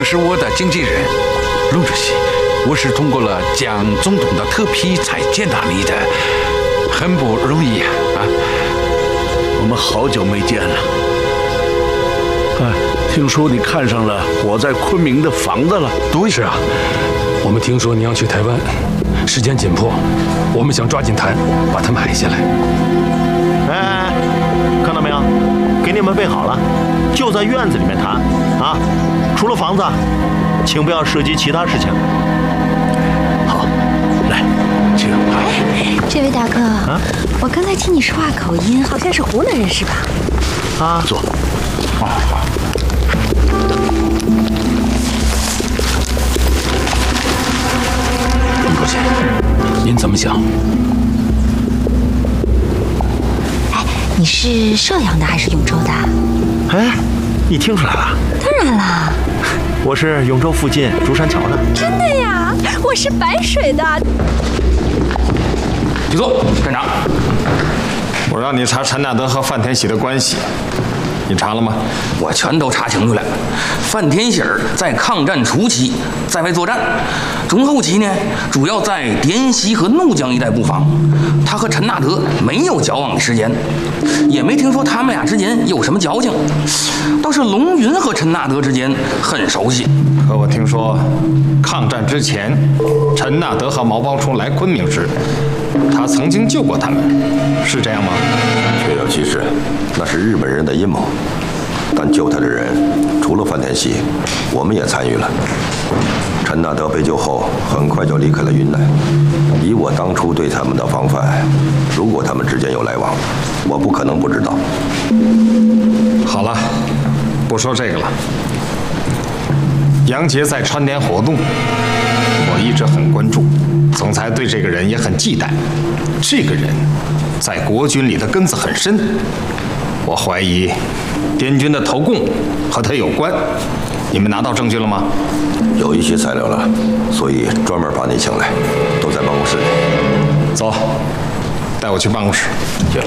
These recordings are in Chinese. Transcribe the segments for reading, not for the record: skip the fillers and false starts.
是我的经纪人，龙主席，我是通过了蒋总统的特批才见到你的，很不容易啊！ 我们好久没见了。哎，听说你看上了我在昆明的房子了？ 对，是啊，我们听说你要去台湾，时间紧迫，我们想抓紧谈，把它买下来。 哎，看到没有？给你们备好了，就在院子里面谈啊！除了房子，请不要涉及其他事情。 好，来，请。 这位大哥，我刚才听你说话口音，好像是湖南人是吧？ 啊，坐。 龙主席，您怎么想？ 哎，你是邵阳的还是永州的？ 哎，你听出来了？ 当然啦， 我是永州附近竹山桥的。 真的呀，我是白水的。 请坐，站长。我让你查陈纳德和范天喜的关系，你查了吗？ 我全都查清楚了。范天喜在抗战初期在外作战，中后期呢，主要在滇西和怒江一带布防。他和陈纳德没有交往的时间，也没听说他们俩之间有什么交情。倒是龙云和陈纳德之间很熟悉。 可我听说，抗战之前，陈纳德和毛包冲来昆明时，他曾经救过他们，是这样吗？ 确有其事，那是日本人的阴谋。但救他的人除了范天喜，我们也参与了。陈纳德被救后，很快就离开了云南。以我当初对他们的防范，如果他们之间有来往，我不可能不知道。 好了，不说这个了。杨杰在川滇活动，我一直很关注，总裁对这个人也很忌惮。这个人在国军里的根子很深，我怀疑滇军的投共和他有关。你们拿到证据了吗？ 有一些材料了，所以专门把你请来，都在办公室里。 走，带我去办公室。 行。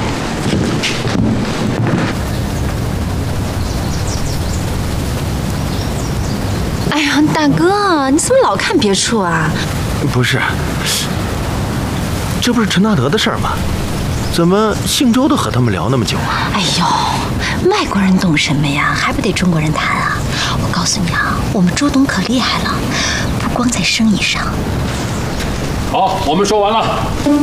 哎呀，大哥，你怎么老看别处啊？ 不是，这不是陈纳德的事儿吗？怎么姓周的和他们聊那么久啊？ 哎呦，外国人懂什么呀？还不得中国人谈啊？我告诉你啊，我们周董可厉害了，不光在生意上。 好，我们说完了。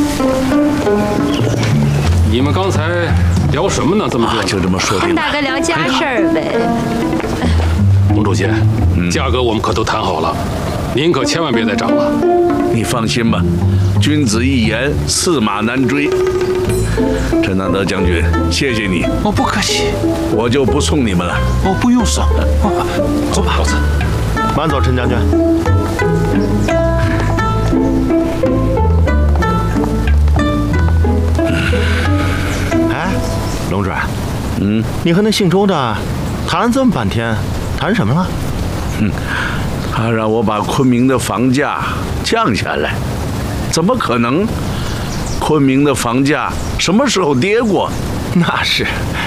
你们刚才聊什么呢？这么久、 就这么说定了。 大哥聊家事儿呗。 龙主席，价格我们可都谈好了，您可千万别再涨了。 你放心吧，君子一言，驷马难追。陈纳德将军，谢谢你。 哦，不客气， 我就不送你们了。 哦，不用送。走吧，老子。 慢走，陈将军。哎，龙主任，你和那姓周的谈了这么半天，谈什么了？ 他让我把昆明的房价降下来，怎么可能？昆明的房价什么时候跌过？ 那是。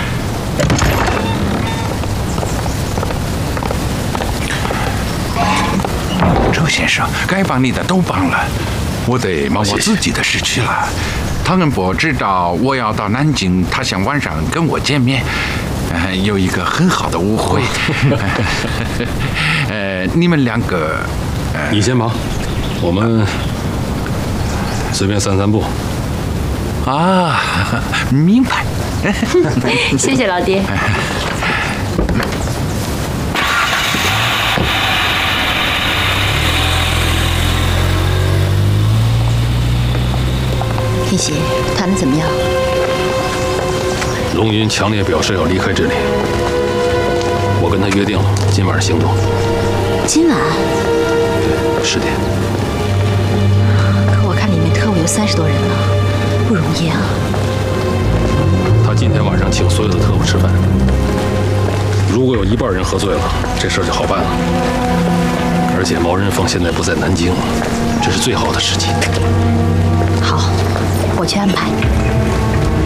周先生，该帮你的都帮了，我得忙我自己的事去了。汤恩伯知道我要到南京，他想晚上跟我见面，有一个很好的舞会。你们两个， 你先忙，我们随便散散步。 啊，明白。 谢谢老爹。天喜，谈得怎么样？ 龙云强烈表示要离开这里，我跟他约定了今晚行动。 今晚？ 对，10点。 可我看里面特务有30多人了，不容易啊。 他今天晚上请所有的特务吃饭，如果有1半人喝醉了，这事儿就好办了。而且毛人凤现在不在南京，这是最好的时机。 好，我去安排。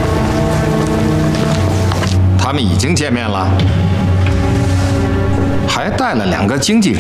他们已经见面了，还还带了2个经纪人。